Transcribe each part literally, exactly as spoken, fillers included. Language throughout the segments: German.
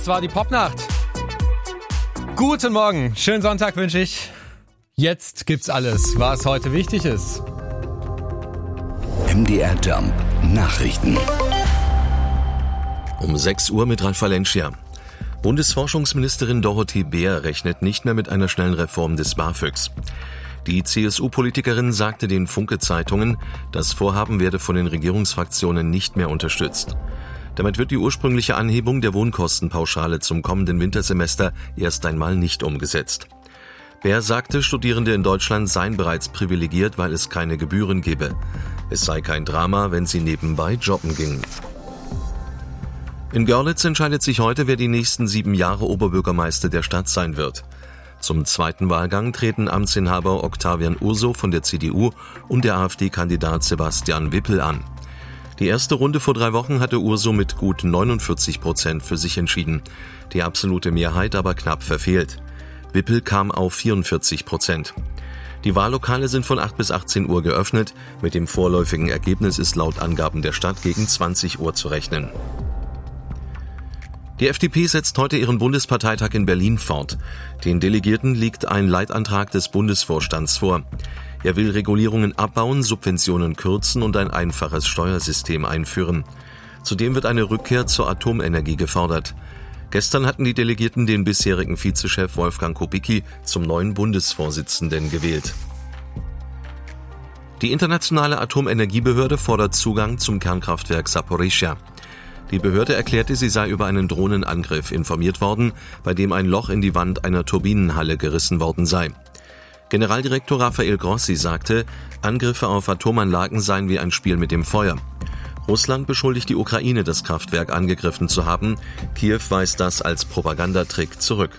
Das war die Popnacht. Guten Morgen, schönen Sonntag wünsche ich. Jetzt gibt's alles, was heute wichtig ist. M D R Jump Nachrichten. Um sechs Uhr mit Ralf Valencia. Bundesforschungsministerin Dorothee Bär rechnet nicht mehr mit einer schnellen Reform des BAföGs. Die C S U-Politikerin sagte den Funke-Zeitungen, das Vorhaben werde von den Regierungsfraktionen nicht mehr unterstützt. Damit wird die ursprüngliche Anhebung der Wohnkostenpauschale zum kommenden Wintersemester erst einmal nicht umgesetzt. Bär sagte, Studierende in Deutschland seien bereits privilegiert, weil es keine Gebühren gebe. Es sei kein Drama, wenn sie nebenbei jobben gingen. In Görlitz entscheidet sich heute, wer die nächsten sieben Jahre Oberbürgermeister der Stadt sein wird. Zum zweiten Wahlgang treten Amtsinhaber Octavian Urso von der C D U und der AfD-Kandidat Sebastian Wippel an. Die erste Runde vor drei Wochen hatte Urso mit gut neunundvierzig Prozent für sich entschieden, die absolute Mehrheit aber knapp verfehlt. Wippel kam auf vierundvierzig Prozent. Die Wahllokale sind von acht bis achtzehn Uhr geöffnet. Mit dem vorläufigen Ergebnis ist laut Angaben der Stadt gegen zwanzig Uhr zu rechnen. Die F D P setzt heute ihren Bundesparteitag in Berlin fort. Den Delegierten liegt ein Leitantrag des Bundesvorstands vor. Er will Regulierungen abbauen, Subventionen kürzen und ein einfaches Steuersystem einführen. Zudem wird eine Rückkehr zur Atomenergie gefordert. Gestern hatten die Delegierten den bisherigen Vizechef Wolfgang Kubicki zum neuen Bundesvorsitzenden gewählt. Die Internationale Atomenergiebehörde fordert Zugang zum Kernkraftwerk Saporischschja. Die Behörde erklärte, sie sei über einen Drohnenangriff informiert worden, bei dem ein Loch in die Wand einer Turbinenhalle gerissen worden sei. Generaldirektor Rafael Grossi sagte, Angriffe auf Atomanlagen seien wie ein Spiel mit dem Feuer. Russland beschuldigt die Ukraine, das Kraftwerk angegriffen zu haben. Kiew weist das als Propagandatrick zurück.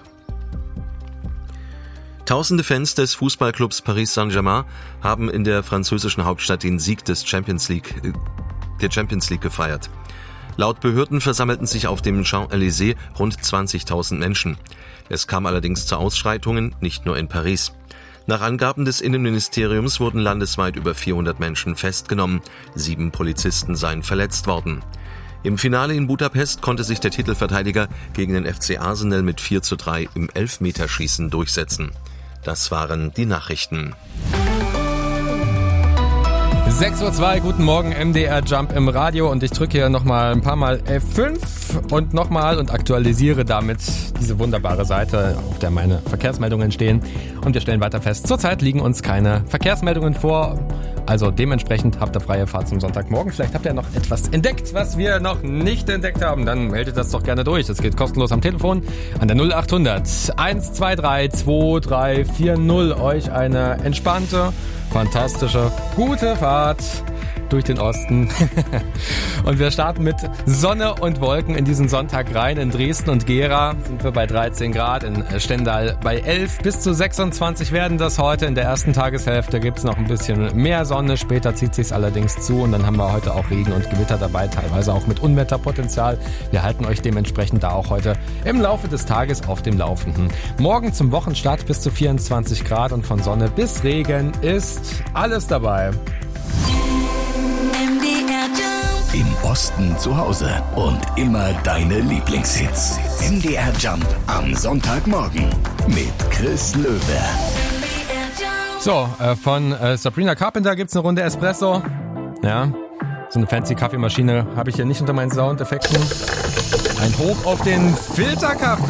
Tausende Fans des Fußballclubs Paris Saint-Germain haben in der französischen Hauptstadt den Sieg des Champions League, der Champions League gefeiert. Laut Behörden versammelten sich auf dem Champs-Élysées rund zwanzigtausend Menschen. Es kam allerdings zu Ausschreitungen, nicht nur in Paris. Nach Angaben des Innenministeriums wurden landesweit über vierhundert Menschen festgenommen. Sieben Polizisten seien verletzt worden. Im Finale in Budapest konnte sich der Titelverteidiger gegen den F C Arsenal mit vier zu drei im Elfmeterschießen durchsetzen. Das waren die Nachrichten. sechs Uhr zwei, guten Morgen, M D R Jump im Radio und ich drücke hier nochmal ein paar Mal F fünf und nochmal und aktualisiere damit diese wunderbare Seite, auf der meine Verkehrsmeldungen stehen und wir stellen weiter fest, zurzeit liegen uns keine Verkehrsmeldungen vor, also dementsprechend habt ihr freie Fahrt zum Sonntagmorgen. Vielleicht habt ihr noch etwas entdeckt, was wir noch nicht entdeckt haben, dann meldet das doch gerne durch. Das geht kostenlos am Telefon an der null acht hundert eins zwei drei zwei drei vier null. Euch eine entspannte, fantastische, gute Fahrt durch den Osten. Und wir starten mit Sonne und Wolken in diesen Sonntag rein. In Dresden und Gera sind wir bei dreizehn Grad, in Stendal bei elf. Bis zu sechsundzwanzig werden das heute. In der ersten Tageshälfte gibt es noch ein bisschen mehr Sonne. Später zieht sich's allerdings zu und dann haben wir heute auch Regen und Gewitter dabei, teilweise auch mit Unwetterpotenzial. Wir halten euch dementsprechend da auch heute im Laufe des Tages auf dem Laufenden. Morgen zum Wochenstart bis zu vierundzwanzig Grad und von Sonne bis Regen ist alles dabei. Im Osten zu Hause und immer deine Lieblingshits. M D R Jump am Sonntagmorgen mit Chris Löwe. So, äh, von äh, Sabrina Carpenter gibt's eine Runde Espresso. Ja, so eine fancy Kaffeemaschine habe ich hier nicht unter meinen Soundeffekten. Ein Hoch auf den Filterkaffee.